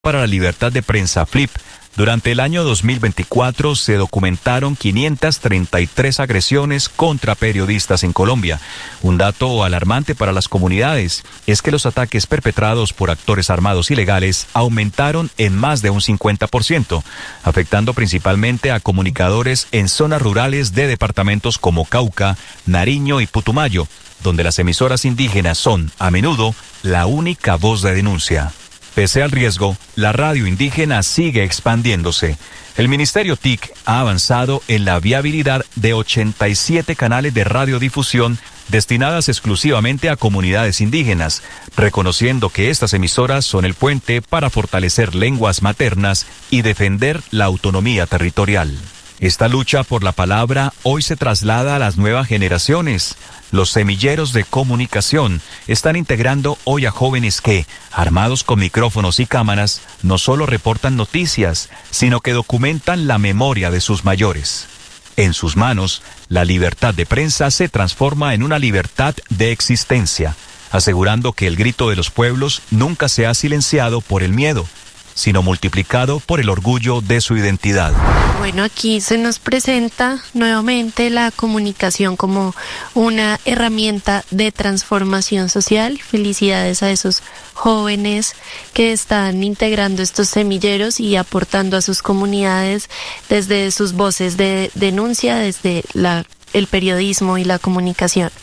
para la libertad de prensa, FLIP. Durante el año 2024 se documentaron 533 agresiones contra periodistas en Colombia. Un dato alarmante para las comunidades es que los ataques perpetrados por actores armados ilegales aumentaron en más de un 50%, afectando principalmente a comunicadores en zonas rurales de departamentos como Cauca, Nariño y Putumayo, donde las emisoras indígenas son, a menudo, la única voz de denuncia. Pese al riesgo, la radio indígena sigue expandiéndose. El Ministerio TIC ha avanzado en la viabilidad de 87 canales de radiodifusión destinadas exclusivamente a comunidades indígenas, reconociendo que estas emisoras son el puente para fortalecer lenguas maternas y defender la autonomía territorial. Esta lucha por la palabra hoy se traslada a las nuevas generaciones. Los semilleros de comunicación están integrando hoy a jóvenes que, armados con micrófonos y cámaras, no solo reportan noticias, sino que documentan la memoria de sus mayores. En sus manos, la libertad de prensa se transforma en una libertad de existencia, asegurando que el grito de los pueblos nunca se ha silenciado por el miedo, sino multiplicado por el orgullo de su identidad. Bueno, aquí se nos presenta nuevamente la comunicación como una herramienta de transformación social. Felicidades a esos jóvenes que están integrando estos semilleros y aportando a sus comunidades desde sus voces de denuncia, desde el periodismo y la comunicación.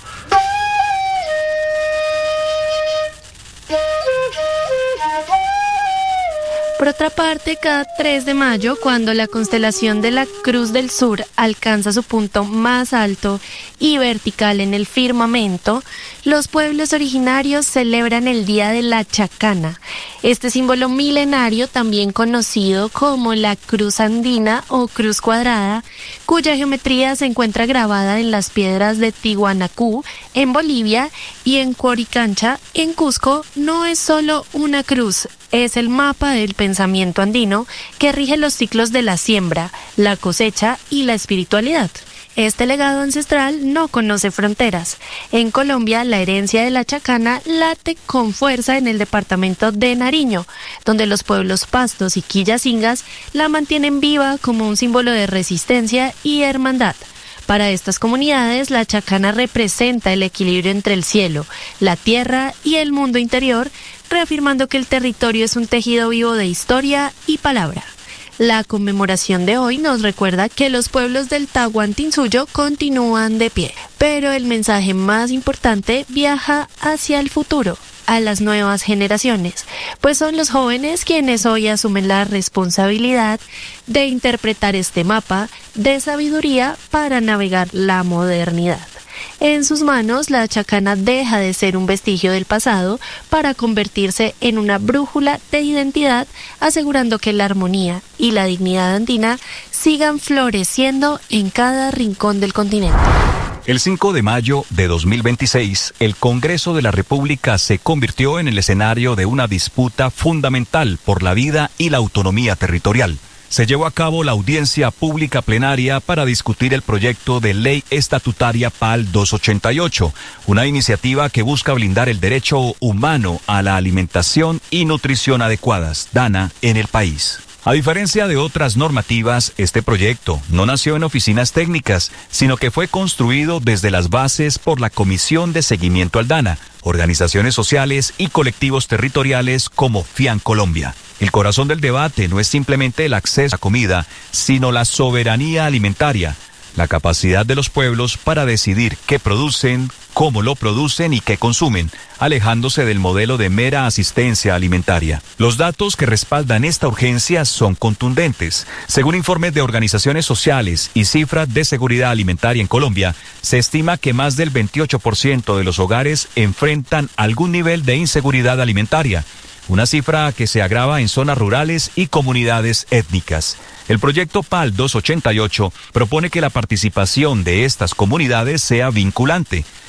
Por otra parte, cada 3 de mayo, cuando la constelación de la Cruz del Sur alcanza su punto más alto y vertical en el firmamento, los pueblos originarios celebran el Día de la Chacana. Este símbolo milenario, también conocido como la Cruz Andina o Cruz Cuadrada, cuya geometría se encuentra grabada en las piedras de Tiwanaku, en Bolivia, y en Coricancha, en Cusco, no es solo una cruz, es el mapa del pensamiento andino que rige los ciclos de la siembra, la cosecha y la espiritualidad. Este legado ancestral no conoce fronteras. En Colombia, la herencia de la chacana late con fuerza en el departamento de Nariño, donde los pueblos pastos y quillacingas la mantienen viva como un símbolo de resistencia y hermandad. Para estas comunidades, la chacana representa el equilibrio entre el cielo, la tierra y el mundo interior, reafirmando que el territorio es un tejido vivo de historia y palabra. La conmemoración de hoy nos recuerda que los pueblos del Tahuantinsuyo continúan de pie, pero el mensaje más importante viaja hacia el futuro, a las nuevas generaciones, pues son los jóvenes quienes hoy asumen la responsabilidad de interpretar este mapa de sabiduría para navegar la modernidad. En sus manos, la chacana deja de ser un vestigio del pasado para convertirse en una brújula de identidad, asegurando que la armonía y la dignidad andina sigan floreciendo en cada rincón del continente. El 5 de mayo de 2026, el Congreso de la República se convirtió en el escenario de una disputa fundamental por la vida y la autonomía territorial. Se llevó a cabo la audiencia pública plenaria para discutir el proyecto de ley estatutaria PAL 288, una iniciativa que busca blindar el derecho humano a la alimentación y nutrición adecuadas, DANA, en el país. A diferencia de otras normativas, este proyecto no nació en oficinas técnicas, sino que fue construido desde las bases por la Comisión de Seguimiento al DANA, organizaciones sociales y colectivos territoriales como FIAN Colombia. El corazón del debate no es simplemente el acceso a comida, sino la soberanía alimentaria, la capacidad de los pueblos para decidir qué producen, cómo lo producen y qué consumen, alejándose del modelo de mera asistencia alimentaria. Los datos que respaldan esta urgencia son contundentes. Según informes de organizaciones sociales y cifras de seguridad alimentaria en Colombia, se estima que más del 28% de los hogares enfrentan algún nivel de inseguridad alimentaria, una cifra que se agrava en zonas rurales y comunidades étnicas. El proyecto PAL 288 propone que la participación de estas comunidades sea vinculante.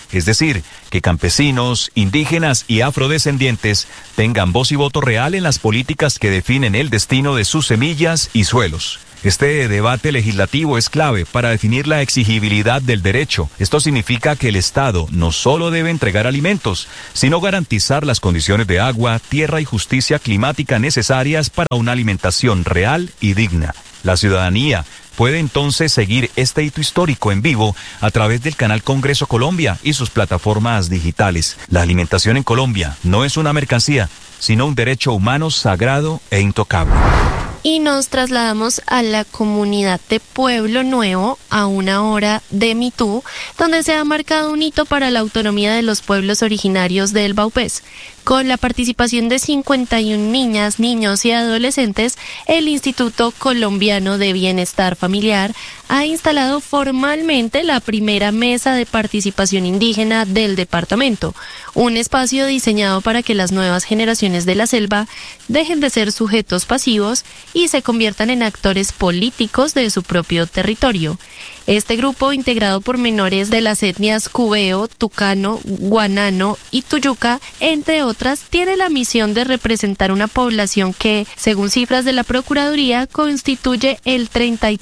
es decir, que campesinos, indígenas y afrodescendientes tengan voz y voto real en las políticas que definen el destino de sus semillas y suelos. Este debate legislativo es clave para definir la exigibilidad del derecho. Esto significa que el Estado no solo debe entregar alimentos, sino garantizar las condiciones de agua, tierra y justicia climática necesarias para una alimentación real y digna. La ciudadanía puede entonces seguir este hito histórico en vivo a través del canal Congreso Colombia y sus plataformas digitales. La alimentación en Colombia no es una mercancía, sino un derecho humano sagrado e intocable. Y nos trasladamos a la comunidad de Pueblo Nuevo, a una hora de Mitú, donde se ha marcado un hito para la autonomía de los pueblos originarios del Vaupés. Con la participación de 51 niñas, niños y adolescentes, el Instituto Colombiano de Bienestar Familiar ha instalado formalmente la primera mesa de participación indígena del departamento, un espacio diseñado para que las nuevas generaciones de la selva dejen de ser sujetos pasivos y se conviertan en actores políticos de su propio territorio. Este grupo, integrado por menores de las etnias cubeo, tucano, guanano y tuyuca, entre otras, tiene la misión de representar una población que, según cifras de la Procuraduría, constituye el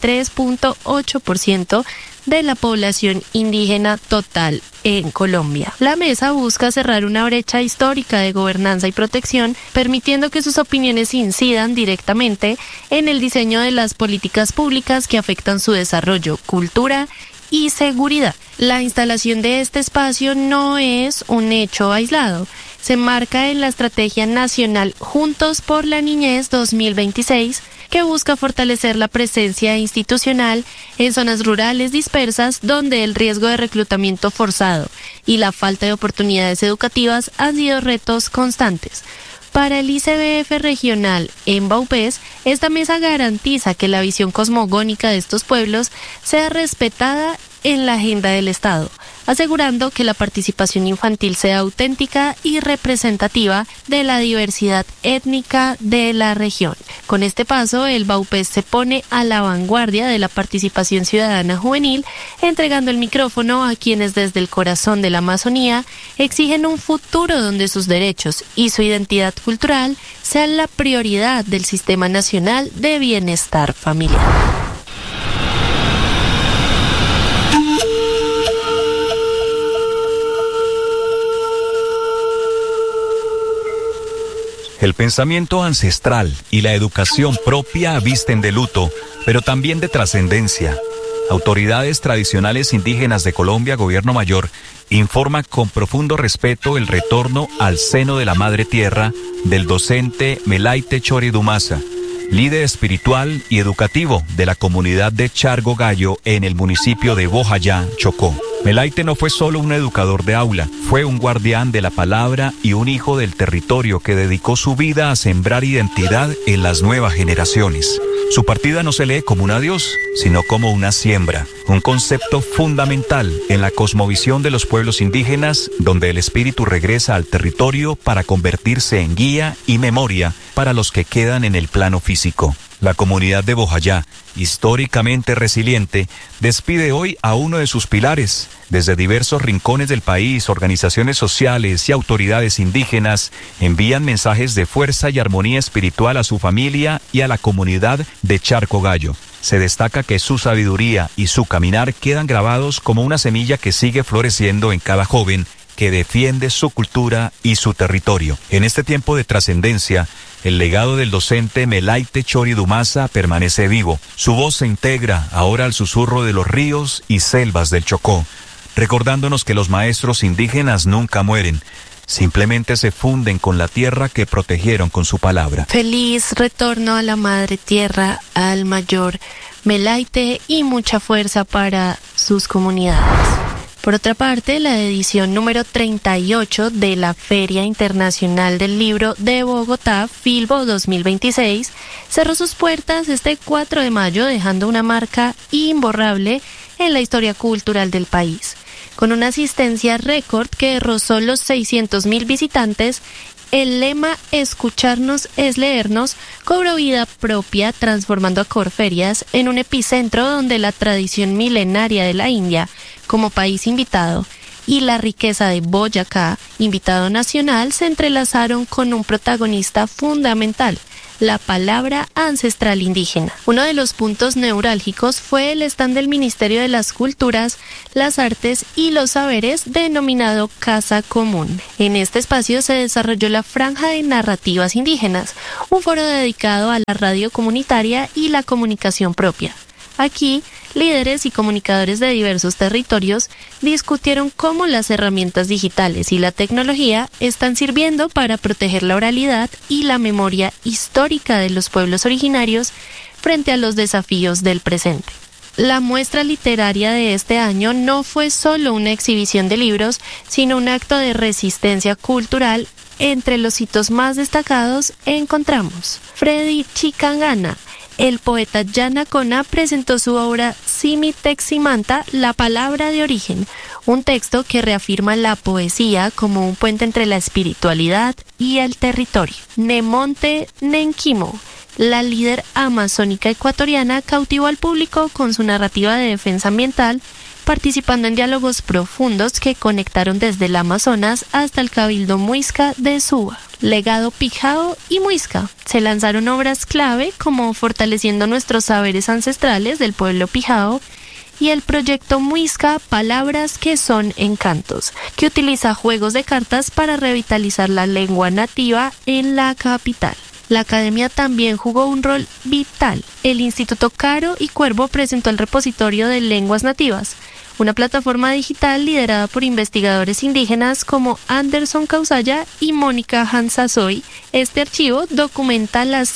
33.8% de la población indígena total en Colombia. La mesa busca cerrar una brecha histórica de gobernanza y protección, permitiendo que sus opiniones incidan directamente en el diseño de las políticas públicas que afectan su desarrollo, cultura y seguridad. La instalación de este espacio no es un hecho aislado. Se marca en la Estrategia Nacional Juntos por la Niñez 2026, que busca fortalecer la presencia institucional en zonas rurales dispersas donde el riesgo de reclutamiento forzado y la falta de oportunidades educativas han sido retos constantes. Para el ICBF regional en Vaupés, esta mesa garantiza que la visión cosmogónica de estos pueblos sea respetada en la agenda del Estado, asegurando que la participación infantil sea auténtica y representativa de la diversidad étnica de la región. Con este paso, el Vaupés se pone a la vanguardia de la participación ciudadana juvenil, entregando el micrófono a quienes desde el corazón de la Amazonía exigen un futuro donde sus derechos y su identidad cultural sean la prioridad del Sistema Nacional de Bienestar Familiar. El pensamiento ancestral y la educación propia visten de luto, pero también de trascendencia. Autoridades tradicionales indígenas de Colombia, Gobierno Mayor, informa con profundo respeto el retorno al seno de la Madre Tierra del docente Melaite Chori Dumasa, líder espiritual y educativo de la comunidad de Chargo Gallo en el municipio de Bojayá, Chocó. Melaite no fue solo un educador de aula, fue un guardián de la palabra y un hijo del territorio que dedicó su vida a sembrar identidad en las nuevas generaciones. Su partida no se lee como un adiós, sino como una siembra, un concepto fundamental en la cosmovisión de los pueblos indígenas, donde el espíritu regresa al territorio para convertirse en guía y memoria para los que quedan en el plano físico. La comunidad de Bojayá, históricamente resiliente, despide hoy a uno de sus pilares. Desde diversos rincones del país, organizaciones sociales y autoridades indígenas envían mensajes de fuerza y armonía espiritual a su familia y a la comunidad de Charco Gallo. Se destaca que su sabiduría y su caminar quedan grabados como una semilla que sigue floreciendo en cada joven que defiende su cultura y su territorio. En este tiempo de trascendencia, el legado del docente Melaite Chori Dumasa permanece vivo. Su voz se integra ahora al susurro de los ríos y selvas del Chocó, recordándonos que los maestros indígenas nunca mueren, simplemente se funden con la tierra que protegieron con su palabra. Feliz retorno a la Madre Tierra, al mayor Melaite, y mucha fuerza para sus comunidades. Por otra parte, la edición número 38 de la Feria Internacional del Libro de Bogotá, Filbo 2026, cerró sus puertas este 4 de mayo, dejando una marca imborrable en la historia cultural del país. Con una asistencia récord que rozó los 600.000 visitantes, el lema "Escucharnos es leernos" cobró vida propia, transformando a Corferias en un epicentro donde la tradición milenaria de la India, como país invitado, y la riqueza de Boyacá, invitado nacional, se entrelazaron con un protagonista fundamental: la palabra ancestral indígena. Uno de los puntos neurálgicos fue el stand del Ministerio de las Culturas, las Artes y los Saberes, denominado Casa Común. En este espacio se desarrolló la Franja de Narrativas Indígenas, un foro dedicado a la radio comunitaria y la comunicación propia. Aquí, líderes y comunicadores de diversos territorios discutieron cómo las herramientas digitales y la tecnología están sirviendo para proteger la oralidad y la memoria histórica de los pueblos originarios frente a los desafíos del presente. La muestra literaria de este año no fue solo una exhibición de libros, sino un acto de resistencia cultural. Entre los hitos más destacados encontramos Freddy Chicangana. El poeta Yanacona presentó su obra Simi Teximanta, la palabra de origen, un texto que reafirma la poesía como un puente entre la espiritualidad y el territorio. Nemonte Nenquimo, la líder amazónica ecuatoriana, cautivó al público con su narrativa de defensa ambiental, participando en diálogos profundos que conectaron desde el Amazonas hasta el Cabildo Muisca de Suba. Legado Pijao y Muisca. Se lanzaron obras clave como Fortaleciendo nuestros saberes ancestrales del pueblo Pijao y el proyecto Muisca Palabras que son encantos, que utiliza juegos de cartas para revitalizar la lengua nativa en la capital. La academia también jugó un rol vital. El Instituto Caro y Cuervo presentó el repositorio de lenguas nativas, una plataforma digital liderada por investigadores indígenas como Anderson Causaya y Mónica Hansasoy. Este archivo documenta las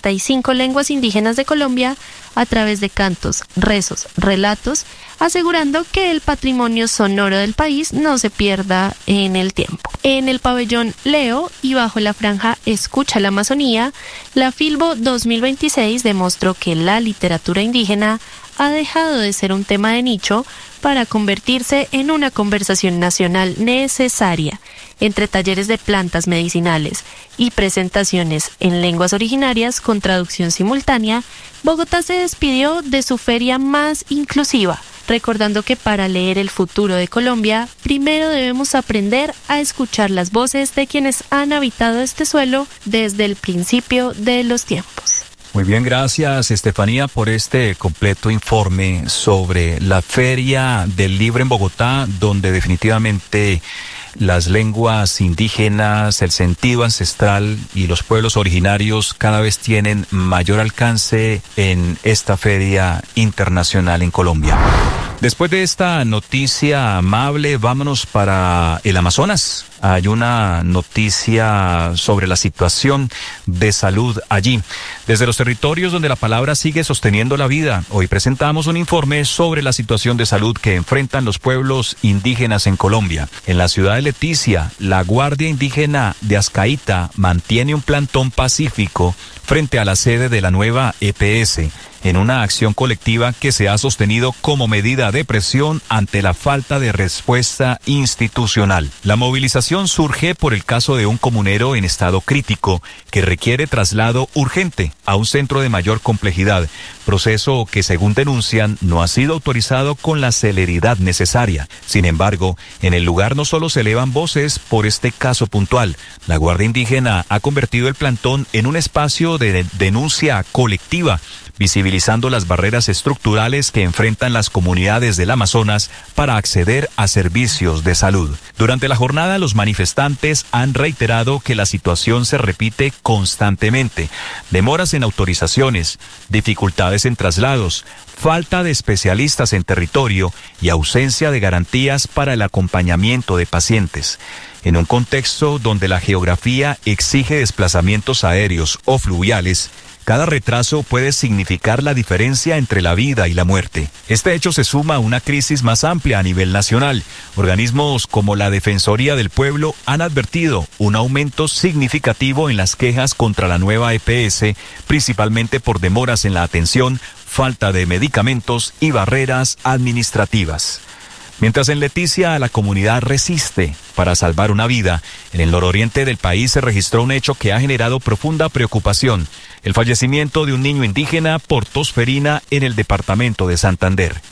65 lenguas indígenas de Colombia a través de cantos, rezos, relatos, asegurando que el patrimonio sonoro del país no se pierda en el tiempo. En el pabellón Leo y bajo la franja Escucha la Amazonía, la Filbo 2026 demostró que la literatura indígena ha dejado de ser un tema de nicho para convertirse en una conversación nacional necesaria. Entre talleres de plantas medicinales y presentaciones en lenguas originarias con traducción simultánea, Bogotá se despidió de su feria más inclusiva, recordando que para leer el futuro de Colombia, primero debemos aprender a escuchar las voces de quienes han habitado este suelo desde el principio de los tiempos. Muy bien, gracias Estefanía por este completo informe sobre la Feria del Libro en Bogotá, donde definitivamente las lenguas indígenas, el sentido ancestral y los pueblos originarios cada vez tienen mayor alcance en esta feria internacional en Colombia. Después de esta noticia amable, vámonos para el Amazonas. Hay una noticia sobre la situación de salud allí. Desde los territorios donde la palabra sigue sosteniendo la vida, hoy presentamos un informe sobre la situación de salud que enfrentan los pueblos indígenas en Colombia. En la ciudad de Leticia, la Guardia Indígena de Azcaita mantiene un plantón pacífico frente a la sede de la nueva EPS, en una acción colectiva que se ha sostenido como medida de presión ante la falta de respuesta institucional. La movilización surge por el caso de un comunero en estado crítico que requiere traslado urgente a un centro de mayor complejidad, proceso que, según denuncian, no ha sido autorizado con la celeridad necesaria. Sin embargo, en el lugar no solo se elevan voces por este caso puntual. La Guardia Indígena ha convertido el plantón en un espacio de denuncia colectiva, visibilizando las barreras estructurales que enfrentan las comunidades del Amazonas para acceder a servicios de salud. Durante la jornada, los manifestantes han reiterado que la situación se repite constantemente: demoras en autorizaciones, dificultades en traslados, falta de especialistas en territorio y ausencia de garantías para el acompañamiento de pacientes. En un contexto donde la geografía exige desplazamientos aéreos o fluviales, cada retraso puede significar la diferencia entre la vida y la muerte. Este hecho se suma a una crisis más amplia a nivel nacional. Organismos como la Defensoría del Pueblo han advertido un aumento significativo en las quejas contra la nueva EPS, principalmente por demoras en la atención, falta de medicamentos y barreras administrativas. Mientras en Leticia la comunidad resiste para salvar una vida, en el nororiente del país se registró un hecho que ha generado profunda preocupación: el fallecimiento de un niño indígena por tosferina en el departamento de Santander.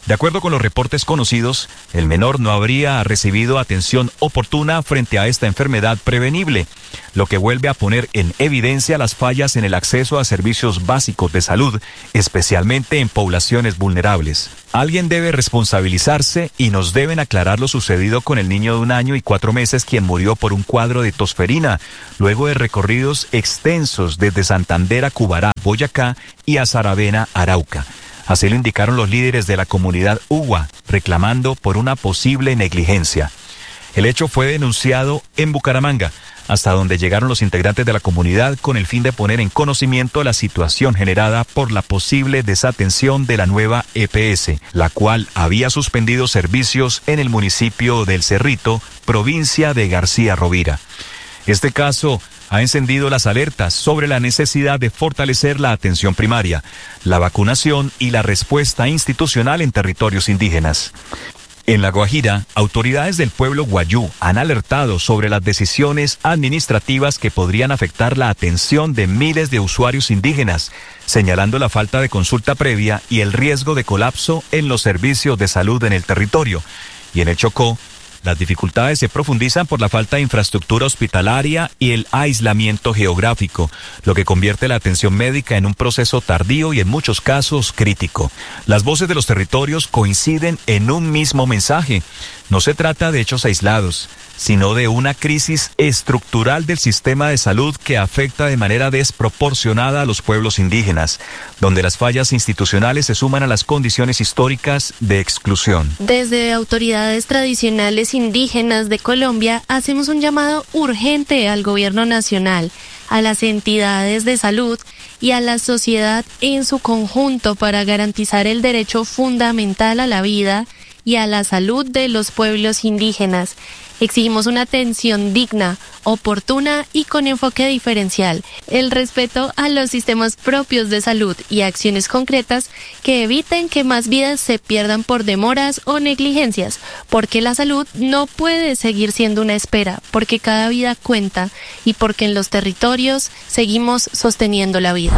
De acuerdo con los reportes conocidos, el menor no habría recibido atención oportuna frente a esta enfermedad prevenible, lo que vuelve a poner en evidencia las fallas en el acceso a servicios básicos de salud, especialmente en poblaciones vulnerables. Alguien debe responsabilizarse y nos deben aclarar lo sucedido con el niño de 1 año y 4 meses quien murió por un cuadro de tosferina, luego de recorridos extensos desde Santander a Cubará, Boyacá y a Saravena, Arauca. Así lo indicaron los líderes de la comunidad Uwa, reclamando por una posible negligencia. El hecho fue denunciado en Bucaramanga, hasta donde llegaron los integrantes de la comunidad con el fin de poner en conocimiento la situación generada por la posible desatención de la nueva EPS, la cual había suspendido servicios en el municipio del Cerrito, provincia de García Rovira. Este caso ha encendido las alertas sobre la necesidad de fortalecer la atención primaria, la vacunación y la respuesta institucional en territorios indígenas. En La Guajira, autoridades del pueblo guayú han alertado sobre las decisiones administrativas que podrían afectar la atención de miles de usuarios indígenas, señalando la falta de consulta previa y el riesgo de colapso en los servicios de salud en el territorio. Y en el Chocó, las dificultades se profundizan por la falta de infraestructura hospitalaria y el aislamiento geográfico, lo que convierte la atención médica en un proceso tardío y en muchos casos crítico. Las voces de los territorios coinciden en un mismo mensaje. No se trata de hechos aislados, sino de una crisis estructural del sistema de salud que afecta de manera desproporcionada a los pueblos indígenas, donde las fallas institucionales se suman a las condiciones históricas de exclusión. Desde autoridades tradicionales indígenas de Colombia hacemos un llamado urgente al gobierno nacional, a las entidades de salud y a la sociedad en su conjunto para garantizar el derecho fundamental a la vida y a la salud de los pueblos indígenas. Exigimos una atención digna, oportuna y con enfoque diferencial, el respeto a los sistemas propios de salud y acciones concretas que eviten que más vidas se pierdan por demoras o negligencias, porque la salud no puede seguir siendo una espera, porque cada vida cuenta y porque en los territorios seguimos sosteniendo la vida.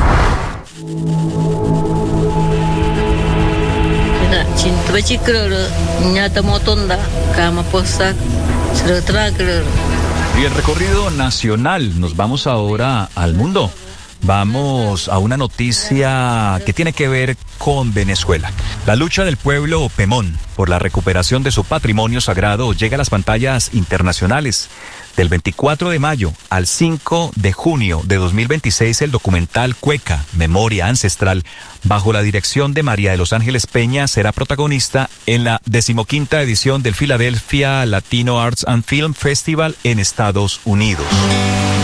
Y el recorrido nacional, nos vamos ahora al mundo. Vamos a una noticia que tiene que ver con Venezuela. La lucha del pueblo Pemón por la recuperación de su patrimonio sagrado llega a las pantallas internacionales. Del 24 de mayo al 5 de junio de 2026, el documental Cueca, Memoria Ancestral, bajo la dirección de María de los Ángeles Peña, será protagonista en la 15ª edición del Philadelphia Latino Arts and Film Festival en Estados Unidos.